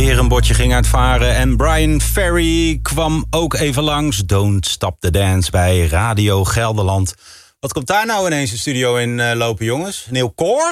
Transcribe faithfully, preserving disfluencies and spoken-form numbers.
Weer een bordje ging uitvaren en Brian Ferry kwam ook even langs. Don't Stop the Dance bij Radio Gelderland. Wat komt daar nou ineens de studio in uh, lopen, jongens? Een heel koor?